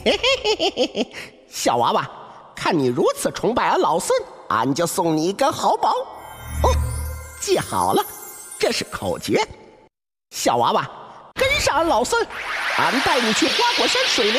嘿嘿嘿嘿嘿，小娃娃，看你如此崇拜俺老孙，俺就送你一根好宝。哦，记好了，这是口诀。小娃娃，跟上俺老孙，俺带你去花果山水灵